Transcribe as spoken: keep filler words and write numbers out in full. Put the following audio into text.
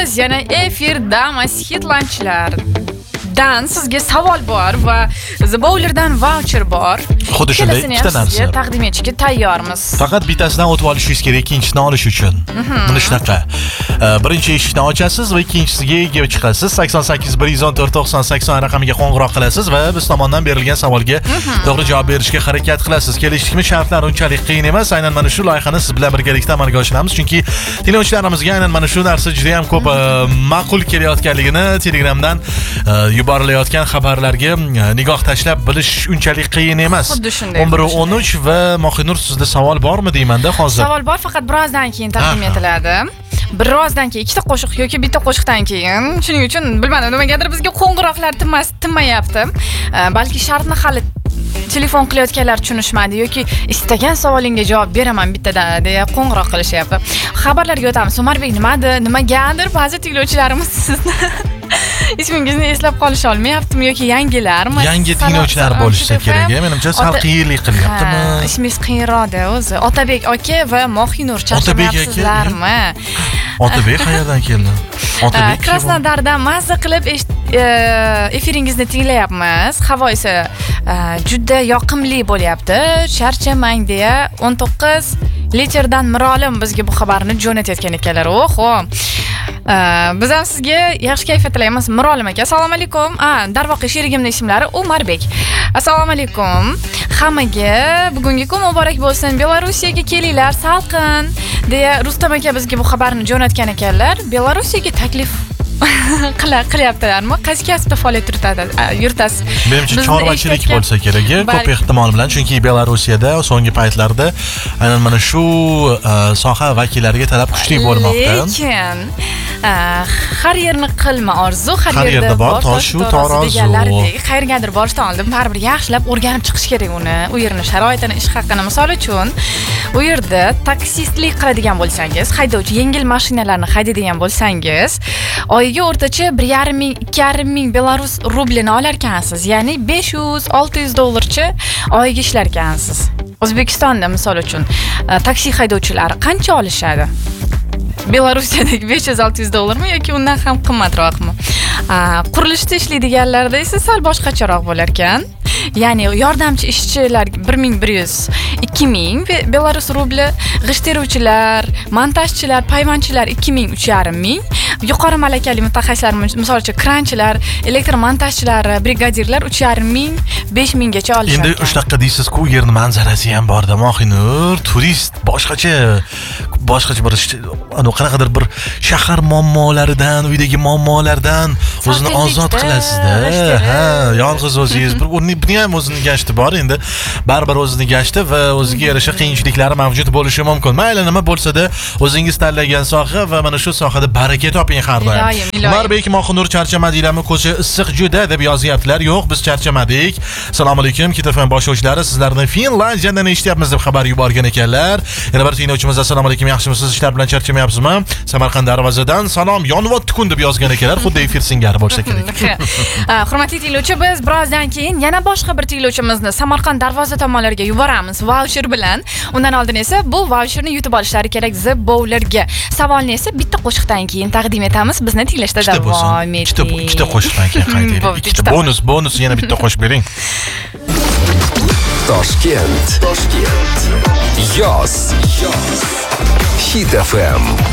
biz yana efirdamiz. Hitlanchlar dan sizga savol bor va The Bowler'dan voucher bor. Xuddi shunday ikkita narsa taqdim etishga tayyormiz. Faqat bittasidan o'tib olishingiz kerak, ikkinchisini olish uchun. Buni shunaqa. Birinchi eshikni ochasiz va ikkinchisiga ega chiqasiz. sakson sakkiz bir yuz o'n to'rt to'qson sakson raqamiga qo'ng'iroq qilasiz va biz tomonidan berilgan savolga to'g'ri javob berishga harakat qilasiz. Kelishdikmi, shartlar unchalik qiyin emas. Aynan mana shu loyihani siz bilan birgalikda amalga oshiramiz, chunki tinglovchilarimizga aynan mana shu narsa juda ham ko'p ma'qul kelayotganligini Telegramdan yuborilayotgan xabarlarga nigoh tashlab bilish unchalik qiyin emas. Xuddi shunday. o'n bir o'n uch va Mohinur, sizda savol bormi deymanda hozir? Savol bor, faqat birozdan keyin taqdim etiladi. Birozdan keyin ikkita qo'shiq yoki bitta qo'shiqdan keyin. Shuning uchun bilmadim, nimagadir bizga qo'ng'iroqlar tinmas, tinmayapti. Balki shartni hali telefon qilayotganlar tushunishmadi yoki istagan savolingga javob beraman bittada deya qo'ng'iroq qilishyapti. Xabarlarga o'tamiz. Umarbek nimadi? Nimagadir ba'zi tinglovchilarimiz sizni ismingizni eslab qolisha olmayaptimi yoki yangilarmi? Yangi tinglovchilar bo'lsa kerak. Menimcha sal qiyinlik qilyaptimi? Ismingiz qiyinroqda o'zi. Otabek aka va Mohinur charchamayapsizlarmi? Otabek qayerdan keldi? Otabek Krasnodardan mazza qilib efiringizni tinglayapmiz. Havo esa juda yoqimli bo'lyapti. Charchamang deya o'n to'qqiz litrdan Mirolim bizga bu xabarni jo'natayotgan ekanlar. Oho. Biz ham sizga yaxshi kayfiyat tilaymiz. Mirolim aka, assalomu alaykum. A, darvoqe sherigimning ismlari Umarbek. Assalomu alaykum. Hammaga bugungi kun muborak bo'lsin. Belorussiyaga kelinglar, salqin deya Rustam aka bizga bu xabarni jo'natgan ekanlar. Belorussiyaga taklif qilyaptilarmi? Qaysi kasbda faoliyat yuritasiz? Menimcha chorvachilik bo'lsa kerak, ko'p ehtimol bilan, chunki Belarusiyada so'nggi paytlarda aynan mana shu soha vakillariga talab kuchli bo'lmoqda. Lekin har yerni qilma orzu, har yerda bor toshu tarozi. Qayergadir borishdan oldin baribir yaxshilab o'rganib chiqish kerak uni. U yerning sharoitini, ish haqini, misol uchun, u yerda taksistlik qiladigan bo'lsangiz, haydovchi yengil mashinalarni haydaydigan bo'lsangiz, oyiga o'rtacha bir yarim ming, ikki yarim ming Belarus rublini olar ekansiz. Ya'ni besh yuz olti yuz dollarcha oyiga ishlar ekansiz. O'zbekistonda misol uchun taksi haydovchilari qancha olishadi? Belarusiyadagi besh yuz olti yuz dollarmi yoki undan ham qimmatroqmi? Qurilishda ishlaydiganlarda esa sal boshqacharoq bo'lar ekan. Ya'ni yordamchi ishchilar bir ming bir yuz, ikki ming Belarus rubli, g'isht teruvchilar, montajchilar, payvandchilar ikki ming, uch yarim ming, yuqori malakali mutaxassislar, misol uchun kranchilar, elektr montajchilari, brigadirlar uch yarim ming, besh minggacha olishadi. Endi shunaqa deysiz-ku, yerning manzarasi ham bor-da, Mohinur, turist boshqacha boshqacha bir qanaqadir bir shahar muammolaridan, uydagi muammolardan o'zini ozod qilasizda. Ha, yolg'iz o'zingiz bir buni ham o'zining gashti bor, endi baribir o'zining gashti va o'ziga yarasha qiyinchiliklari mavjud bo'lishi mumkin. Mayli nima bo'lsa-da, o'zingiz tanlagan soha va mana shu sohada baraka toping har doim. Umarbek, Mohinur charchamadinglarmi? Ko'cha issiq juda deb yozyaptilar. Yo'q, biz charchamadik. Assalomu alaykum, Kitafon boshlovchilari, sizlarni Finlandiyadan eshityapmiz deb xabar yuborgan ekanlar. Yana bir tinglovchimiz assalomu alaykum, yaxshimisiz? Ishlar bilan charchamayapsizmi? Samarqand darvozadan salom, yonyapti kun deb yozgan ekanlar. Xuddi efir singari bo'lsa kerak. Hurmatli tinglovchi, biz birozdan keyin yana boshqa bir tinglovchimizni Samarqand darvoza tomonlariga yuboramiz voucher bilan. Undan oldin esa bu voucherni yutib olishlari kerak The Bowlerga. Savolni esa bitta qo'shiqdan keyin taqdim etamiz. Bizni tinglashda davom eting. Ikkita ikkita qo'shiqdan keyin qaytaylik. Ikkita bonus, bonus yana bitta qo'shib bering. Toshkent. Toshkent. Yoz. Hit F M.